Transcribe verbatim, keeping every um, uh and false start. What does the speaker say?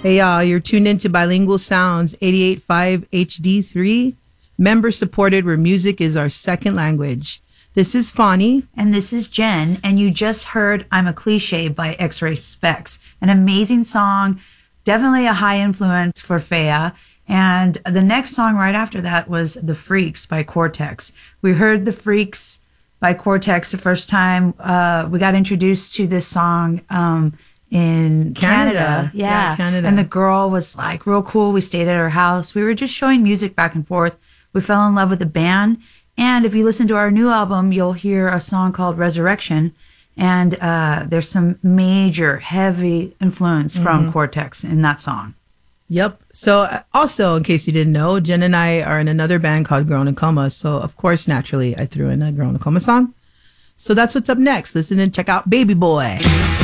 Hey, y'all, you're tuned into Bilingual Sounds, eighty-eight point five H D three, member supported, where music is our second language. This is Fani. And this is Jen. And you just heard I'm a Cliche by X-Ray Specs. An amazing song, definitely a high influence for Fea. And the next song right after that was The Freaks by Cortex. We heard The Freaks by Cortex the first time. Uh, we got introduced to this song um, in Canada. Canada. Yeah. Yeah, Canada. And the girl was like real cool. We stayed at her house. We were just showing music back and forth. We fell in love with the band. And if you listen to our new album, you'll hear a song called Resurrection. And uh, there's some major, heavy influence mm-hmm. from Cortex in that song. Yep. So uh, also, in case you didn't know, Jen and I are in another band called Girl in a Coma. So, of course, naturally, I threw in a Girl in a Coma song. So that's what's up next. Listen and check out Baby Boy.